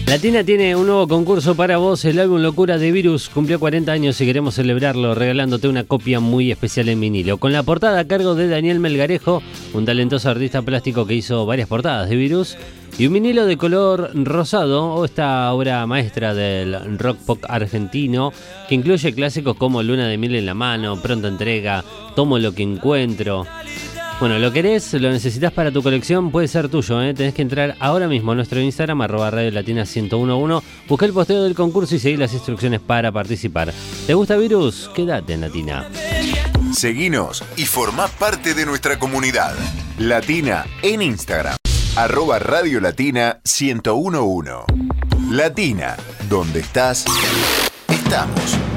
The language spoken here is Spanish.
Latina tiene un nuevo concurso para vos. El álbum Locura de Virus cumplió 40 años y queremos celebrarlo regalándote una copia muy especial en vinilo. Con la portada a cargo de Daniel Melgarejo, un talentoso artista plástico que hizo varias portadas de Virus. Y un vinilo de color rosado, o esta obra maestra del rock pop argentino, que incluye clásicos como Luna de miel en la mano, Pronta entrega, Tomo lo que encuentro. Bueno, lo querés, lo necesitas para tu colección, puede ser tuyo, ¿eh? Tenés que entrar ahora mismo a nuestro Instagram, @radiolatina1011, busca el posteo del concurso y seguí las instrucciones para participar. ¿Te gusta Virus? Quédate en Latina. Seguinos y formá parte de nuestra comunidad. Latina en Instagram, @radiolatina1011. Latina, donde estás, estamos.